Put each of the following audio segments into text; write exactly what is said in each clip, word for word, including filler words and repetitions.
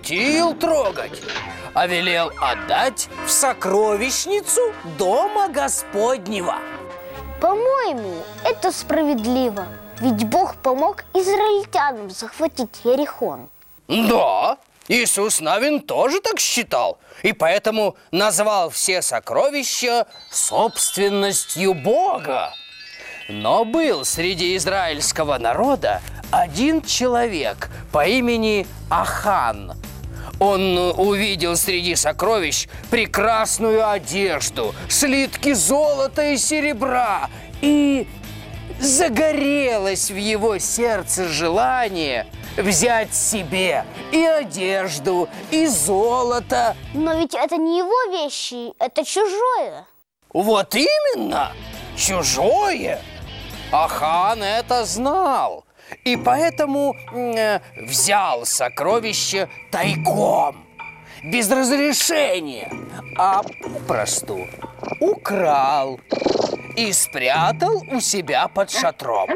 запретил трогать, а велел отдать в сокровищницу Дома Господнего. По-моему, это справедливо. Ведь Бог помог израильтянам захватить Иерихон. Да, Иисус Навин тоже так считал, и поэтому назвал все сокровища собственностью Бога. Но был среди израильского народа один человек по имени Ахан. Он увидел среди сокровищ прекрасную одежду, слитки золота и серебра, и загорелось в его сердце желание взять себе и одежду, и золото. Но ведь это не его вещи, это чужое. Вот именно, чужое. Ахан это знал, и поэтому э, взял сокровище тайком, без разрешения, а попросту украл и спрятал у себя под шатром.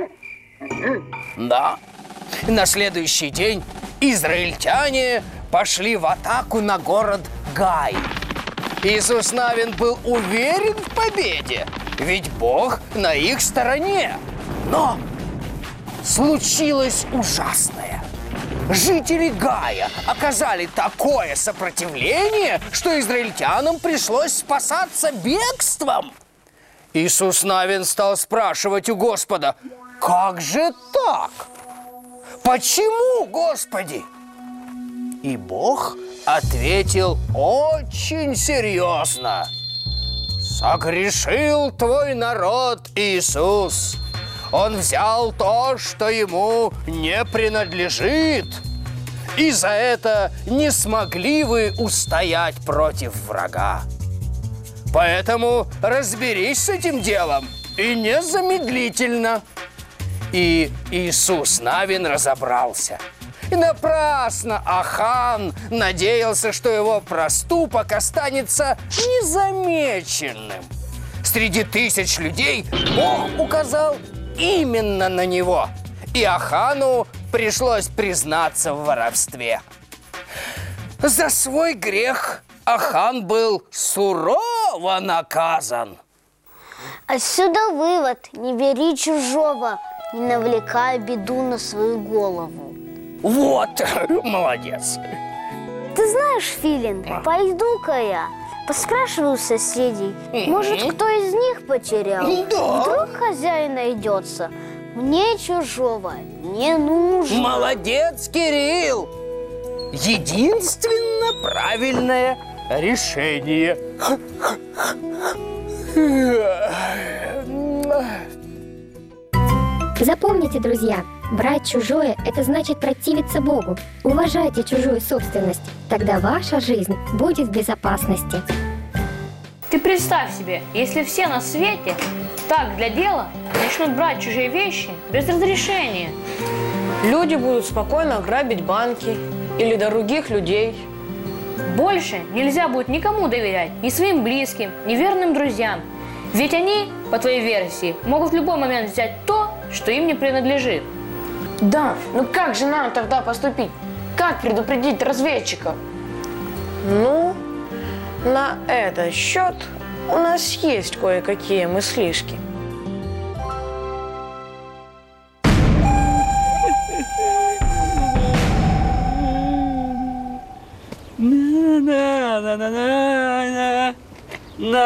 Да, на следующий день израильтяне пошли в атаку на город Гай. Иисус Навин был уверен в победе, ведь Бог на их стороне. Но случилось ужасное. Жители Гая оказали такое сопротивление, что израильтянам пришлось спасаться бегством. Иисус Навин стал спрашивать у Господа: «Как же так? Почему, Господи?» И Бог ответил очень серьезно: «Согрешил твой народ, Иисус. Он взял то, что ему не принадлежит, и за это не смогли вы устоять против врага. Поэтому разберись с этим делом, и незамедлительно». И Иисус Навин разобрался. И напрасно Ахан надеялся, что его проступок останется незамеченным. Среди тысяч людей Бог указал именно на него, и Ахану пришлось признаться в воровстве. За свой грех Ахан был сурово наказан. Отсюда вывод: не бери чужого, не навлекая беду на свою голову. Вот, молодец. Ты знаешь, Филин, пойду-ка я поспрашиваю соседей. Может, кто из них потерял? Да. Вдруг хозяин найдется. Мне чужого не нужно. Молодец, Кирилл! Единственно правильное решение. Запомните, друзья, брать чужое – это значит противиться Богу. Уважайте чужую собственность, тогда ваша жизнь будет в безопасности. Ты представь себе, если все на свете так для дела начнут брать чужие вещи без разрешения. Люди будут спокойно грабить банки или других людей. Больше нельзя будет никому доверять, ни своим близким, ни верным друзьям. Ведь они, по твоей версии, могут в любой момент взять то, что им не принадлежит. Да, ну как же нам тогда поступить? Как предупредить разведчиков? Ну, на этот счет у нас есть кое-какие мыслишки. На-на-на-на-на-на.